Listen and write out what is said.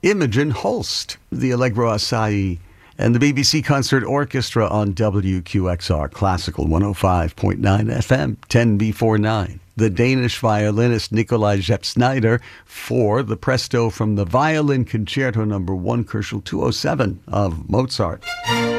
Imogen Holst, the Allegro Assai, and the BBC Concert Orchestra on WQXR Classical 105.9 FM, 10 before 9. The Danish violinist Nikolai Jepp-Snyder for the presto from the Violin Concerto No. 1, Koelschel 207 of Mozart.